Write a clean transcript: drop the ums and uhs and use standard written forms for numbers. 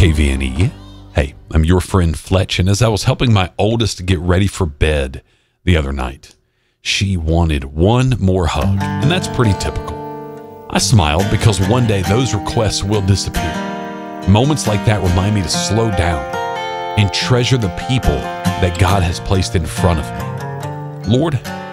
KVNE. Hey, I'm your friend Fletch, and as I was helping my oldest get ready for bed the other night, she wanted one more hug, and that's pretty typical. I smiled because one day those requests will disappear. Moments like that remind me to slow down and treasure the people that God has placed in front of me. Lord,